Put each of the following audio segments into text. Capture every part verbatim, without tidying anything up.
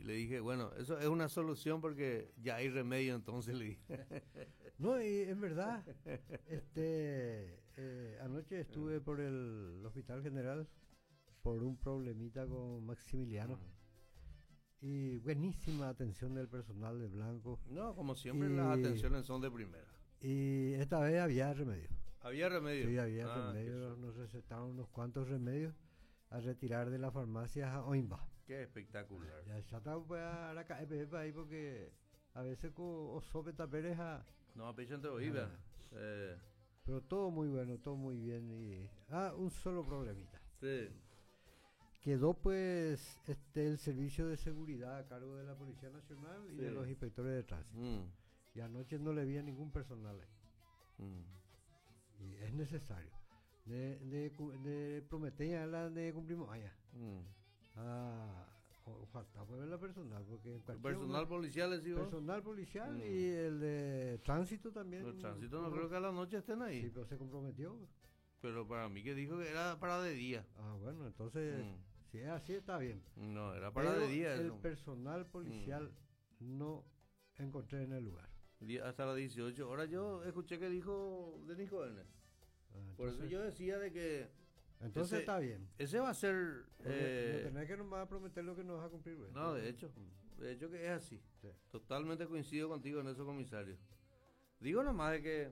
le dije, bueno, eso es una solución porque ya hay remedio, entonces le dije. No, y en verdad, este, eh, anoche estuve por el Hospital General por un problemita con Maximiliano. Y buenísima atención del personal de Blanco. No, como siempre Y- las atenciones son de primera. Y esta vez había remedio. ¿Había remedio? Sí, había Ah, remedio. Nos recetaron unos cuantos remedios a retirar de la farmacia a Oimba. Qué, qué espectacular. Ya ya está pues, a la K P P ahí porque a veces con sope taperes a... No, a pecho entre oídas. Ah. Eh, Pero todo muy bueno, todo muy bien. Y, ah, un solo problemita. sí. Quedó pues este el servicio de seguridad a cargo de la Policía Nacional y Sí. de los inspectores de tránsito. Mm, Y anoche no le vi a ningún personal ahí. mm, Y es necesario. De, de, cu- de Prometea, la de cumplimos allá. mm. Ah, o- falta pues la personal, porque en cualquier Personal uno- policial, les digo. personal policial Mm. y el de tránsito también. El tránsito no creo que a la noche estén ahí. Sí, pero se comprometió. Pero para mí que dijo que era para de día. Ah, bueno, entonces, Mm. si es así está bien. No, era para Pero de día. el eso. personal policial Mm. no encontré en el lugar. Di- Hasta las dieciocho horas yo escuché que dijo Denis Cohen. Ah, Por eso entonces- yo decía de que Entonces ese- está bien. ese va a ser... Porque eh, no tenés que nomás prometer lo que no vas a cumplir. güey. no, de hecho, Mm, de hecho que es así. sí. Totalmente coincido contigo en eso, comisario. Digo nomás de que...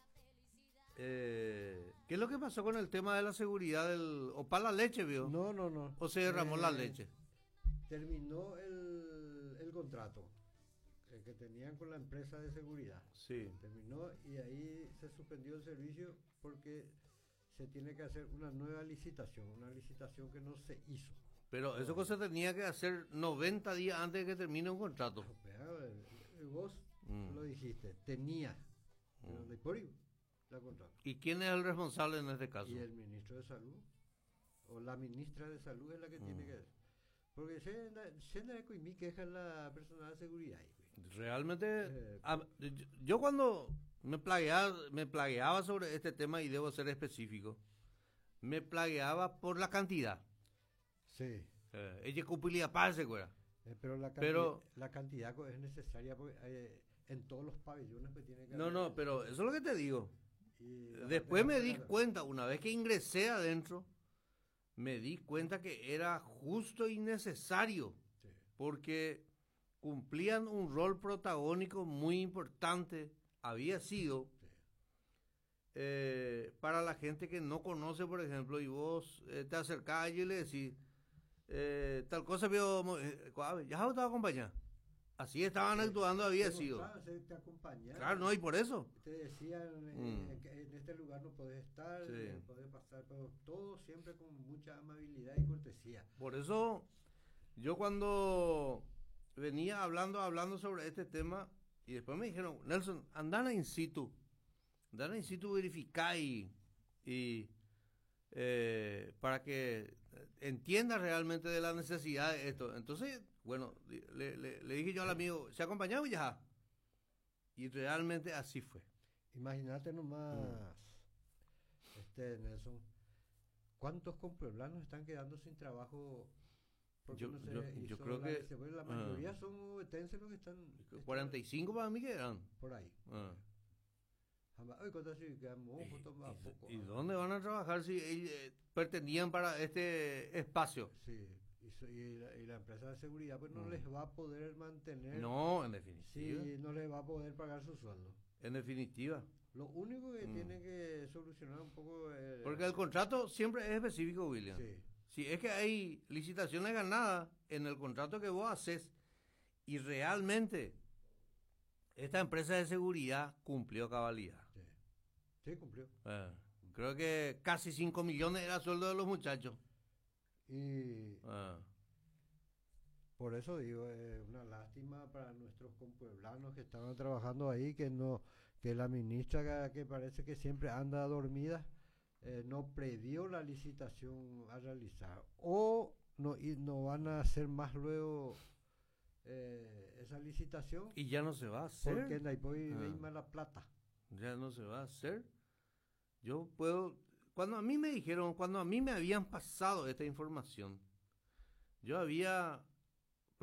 Eh, ¿qué es lo que pasó con el tema de la seguridad del... o para la leche, vio? No, no, no. ¿O se derramó la Eh, leche? Terminó el, el contrato el que tenían con la empresa de seguridad. Sí. Terminó y ahí se suspendió el servicio porque se tiene que hacer una nueva licitación, una licitación que no se hizo. Pero eso que se tenía que hacer noventa días antes de que termine un contrato. Vea, el- el- Vos Mm. lo dijiste, tenía, pero Mm. de por ahí la contrato. ¿Y quién es el responsable en este caso? Y el ministro de Salud, o la ministra de Salud es la que tiene Mm. que... Porque se anda- se anda de coimí queja la personal de seguridad. ahí, güey. Realmente, Eh, a- yo, yo cuando me plagueaba, me plagueaba sobre este tema, y debo ser específico, me plagueaba por la cantidad. Sí. Eh, ella cumplía paz, ¿se acuerda? Eh, pero la, canti- Pero- la cantidad co- es necesaria porque, eh, en todos los pabellones pues tiene que No, haber- no, pero eso es lo que te digo. y la Después parte me de di la- cuenta, una vez que ingresé adentro, me di cuenta que era justo y necesario, Sí. porque cumplían un rol protagónico muy importante, había sido Sí. eh, para la gente que no conoce, por ejemplo, y vos eh, te acercás y le decís, eh, tal cosa vio, mo- eh, cuave, ya estaba acompañado. Así estaban actuando, había Te sido. mostraban, se- te acompañaban. Claro, no, y por eso. Te decían, eh, Mm. en, que en este lugar no podés estar, Sí. eh, podés pasar, pero todo siempre con mucha amabilidad y cortesía. Por eso, yo cuando venía hablando, hablando sobre este tema, y después me dijeron, Nelson, andana in situ, andana in situ, verificá y, y eh, para que entienda realmente de la necesidad de esto. Entonces, bueno, le, le- le dije yo al amigo, ¿se acompañaba ya? Y realmente así fue. Imagínate nomás, Mm. este Nelson, ¿cuántos compueblanos están quedando sin trabajo? Porque Yo- no se yo- hizo yo creo la que- licea? Porque la ah. mayoría son huetenses los que están, están cuarenta y cinco para mí que eran. por ahí. Ah. Jamás- ay, cuántas sí quedamos, ¿Y, fotos más poco, y- y ah. dónde van a trabajar si ellos eh, pretendían para este espacio? Sí, y, so- y la, y la empresa de seguridad pues no Mm. les va a poder mantener. No, en definitiva. Sí, no les va a poder pagar su sueldo. En definitiva. Lo único que Mm. tienen que solucionar un poco es... Porque el contrato siempre es específico, William. Sí, Si es que hay licitaciones ganadas en el contrato que vos haces y realmente esta empresa de seguridad cumplió cabalidad. sí. Sí, cumplió. Eh, creo que casi cinco millones era sueldo de los muchachos. Y Eh, por eso digo, es una lástima para nuestros compueblanos que estaban trabajando ahí, que no, que la ministra que, que parece que siempre anda dormida, eh, no previó la licitación a realizar. O no, y no van a hacer más luego eh, esa licitación, y ya no se va a hacer. porque Naipoy Ah. ve mala plata. Ya no se va a hacer. Yo puedo, cuando a mí me dijeron, cuando a mí me habían pasado esta información, yo había